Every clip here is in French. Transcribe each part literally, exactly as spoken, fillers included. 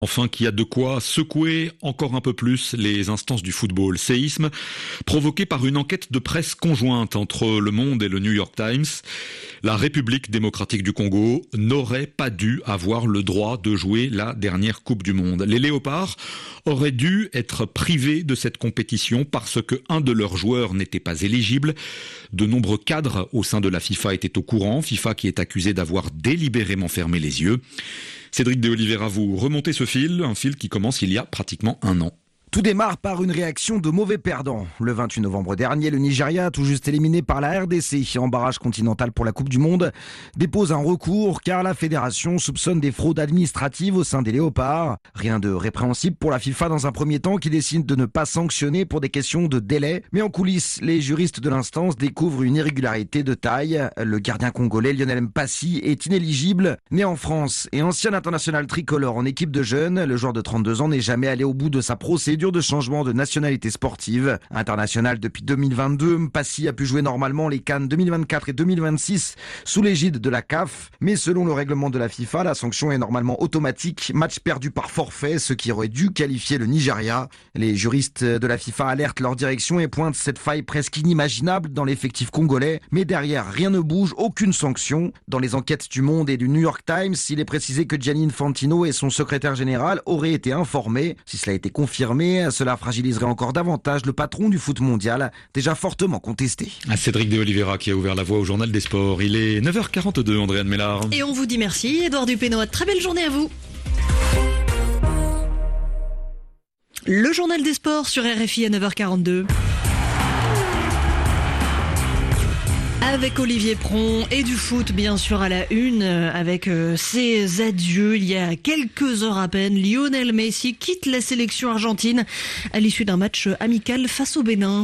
Enfin, qui a de quoi secouer encore un peu plus les instances du football. Séisme provoqué par une enquête de presse conjointe entre Le Monde et le New York Times. La République démocratique du Congo n'aurait pas dû avoir le droit de jouer la dernière Coupe du Monde. Les Léopards auraient dû être privés de cette compétition parce que un de leurs joueurs n'était pas éligible. De nombreux cadres au sein de la FIFA étaient au courant. FIFA qui est accusé d'avoir délibérément fermé les yeux. Cédric de Oliveira, vous remontez ce fil, un fil qui commence il y a pratiquement un an. Tout démarre par une réaction de mauvais perdants. Le vingt-huit novembre dernier, le Nigeria, tout juste éliminé par la R D C en barrage continental pour la Coupe du Monde, dépose un recours car la fédération soupçonne des fraudes administratives au sein des Léopards. Rien de répréhensible pour la FIFA dans un premier temps qui décide de ne pas sanctionner pour des questions de délai. Mais en coulisses, les juristes de l'instance découvrent une irrégularité de taille. Le gardien congolais Lionel Mpassi est inéligible. Né en France et ancien international tricolore en équipe de jeunes, le joueur de trente-deux ans n'est jamais allé au bout de sa procédure de changement de nationalité sportive. International depuis deux mille vingt-deux, Mpassi a pu jouer normalement les CAN deux mille vingt-quatre et deux mille vingt-six sous l'égide de la C A F, mais selon le règlement de la FIFA, la sanction est normalement automatique, match perdu par forfait, ce qui aurait dû qualifier le Nigeria. Les juristes de la FIFA alertent leur direction et pointent cette faille presque inimaginable dans l'effectif congolais, mais derrière rien ne bouge, aucune sanction. Dans les enquêtes du Monde et du New York Times, il est précisé que Gianni Infantino et son secrétaire général auraient été informés. Si cela a été confirmé, cela fragiliserait encore davantage le patron du foot mondial, déjà fortement contesté. À Cédric de Oliveira qui a ouvert la voie au Journal des Sports. Il est neuf heures quarante-deux, Andréane Mélard. Et on vous dit merci, Édouard Dupénois. Très belle journée à vous. Le Journal des Sports sur R F I à neuf heures quarante-deux. Avec Olivier Pron et du foot bien sûr à la une, avec ses adieux il y a quelques heures à peine. Lionel Messi quitte la sélection argentine à l'issue d'un match amical face au Bénin.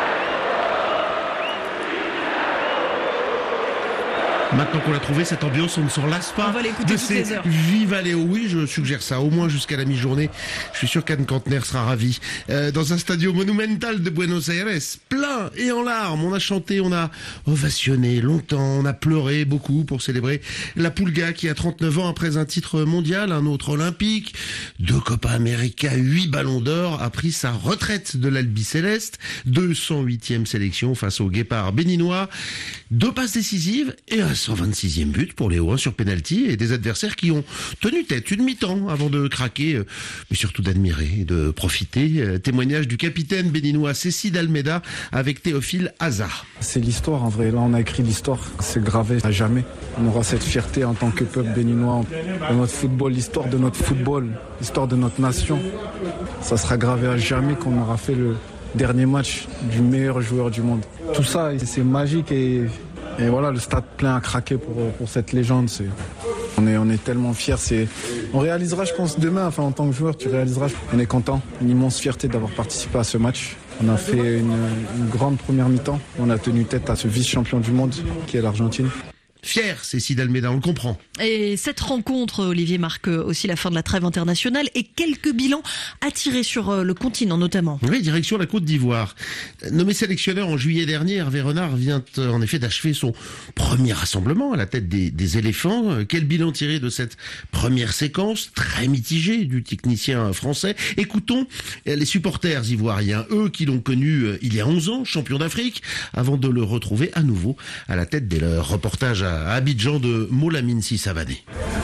Maintenant qu'on l'a trouvé, cette ambiance, on ne s'en lasse pas. On va l'écouter de toutes ces les heures. Viva Léo, oui, je suggère ça, au moins jusqu'à la mi-journée. Je suis sûr qu'Anne Cantner sera ravie. Euh, dans un stadio monumental de Buenos Aires, plein et en larmes, on a chanté, on a ovationné longtemps, on a pleuré beaucoup pour célébrer la Pulga qui a trente-neuf ans après un titre mondial, un autre olympique, deux Copa América, huit ballons d'or, a pris sa retraite de l'Albiceleste, deux cent huitième sélection face au Guépard béninois, deux passes décisives et un cent vingt-sixième but pour Léo sur penalty et des adversaires qui ont tenu tête une mi-temps avant de craquer, mais surtout d'admirer et de profiter. Témoignage du capitaine béninois Cécile Almeida avec Théophile Hazard. C'est l'histoire en vrai, là on a écrit l'histoire, c'est gravé à jamais. On aura cette fierté en tant que peuple béninois de notre football, l'histoire de notre football, l'histoire de notre nation. Ça sera gravé à jamais qu'on aura fait le dernier match du meilleur joueur du monde. Tout ça, c'est magique et Et voilà, le stade plein à craquer pour, pour cette légende. C'est, on, est, on est tellement fiers. C'est, on réalisera, je pense, demain, enfin, en tant que joueur, tu réaliseras. On est content, une immense fierté d'avoir participé à ce match. On a fait une, une grande première mi-temps. On a tenu tête à ce vice-champion du monde qui est l'Argentine. Fier, Cécile Almeida, on le comprend. Et cette rencontre, Olivier, marque aussi la fin de la trêve internationale et quelques bilans à tirer sur le continent notamment. Oui, direction la Côte d'Ivoire. Nommé sélectionneur en juillet dernier, Hervé Renard vient en effet d'achever son premier rassemblement à la tête des, des éléphants. Quel bilan tiré de cette première séquence très mitigée du technicien français? Écoutons les supporters ivoiriens, eux qui l'ont connu il y a onze ans, champion d'Afrique, avant de le retrouver à nouveau à la tête des leurs. Reportage à à Abidjan de Molamine Sissavané.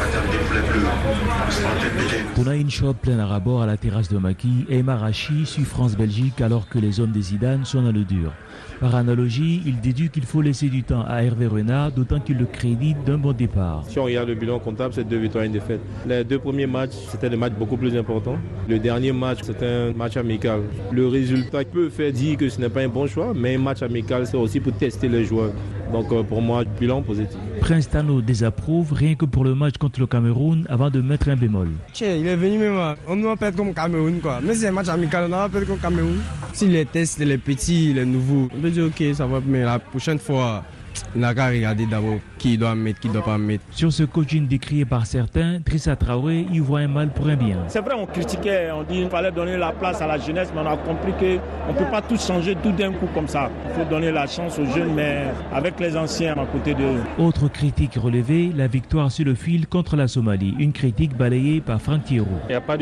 On a une shop pleine à rabord à la terrasse de Maki et Marachi sur France-Belgique alors que les hommes des Zidane sont dans le dur. Par analogie, il déduit qu'il faut laisser du temps à Hervé Renard, d'autant qu'il le crédite d'un bon départ. Si on regarde le bilan comptable, c'est deux victoires et une défaite. Les deux premiers matchs, c'était des matchs beaucoup plus importants. Le dernier match, c'était un match amical. Le résultat peut faire dire que ce n'est pas un bon choix, mais un match amical, c'est aussi pour tester les joueurs. Donc pour moi, bilan positif. Prince Tano désapprouve rien que pour le match contre le Cameroun avant de mettre un bémol. Tiens, il est venu même, on doit perdre comme Cameroun quoi. Mais c'est un match amical, on doit perdre comme Cameroun. Si les tests, les petits, les nouveaux, on peut dire ok, ça va, mais la prochaine fois, il n'a qu'à regarder d'abord qui doit mettre, qui ne doit pas mettre. Sur ce coaching décrié par certains, Trissa Traoré y voit un mal pour un bien. C'est vrai, on critiquait, on dit qu'il fallait donner la place à la jeunesse, mais on a compris qu'on ne peut pas tout changer tout d'un coup comme ça. Il faut donner la chance aux jeunes, mais avec les anciens à côté d'eux. Autre critique relevée, la victoire sur le fil contre la Somalie. Une critique balayée par Franck Thiero. Il n'y a pas de